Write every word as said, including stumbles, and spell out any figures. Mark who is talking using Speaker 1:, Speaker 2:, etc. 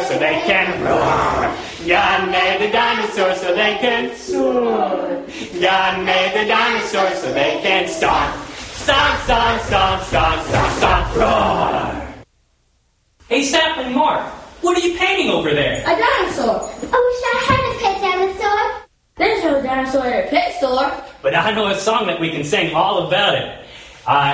Speaker 1: so they can roar. God made the dinosaurs so they can soar. God made the dinosaurs so they can stomp. Stomp, stomp, stomp, stomp, stomp, stomp, roar.
Speaker 2: Hey, Sapling Mark, what are you painting over there?
Speaker 3: A dinosaur.
Speaker 4: I wish I had a pet dinosaur.
Speaker 3: There's no dinosaur at a pet store.
Speaker 2: But I know a song that we can sing all about it. I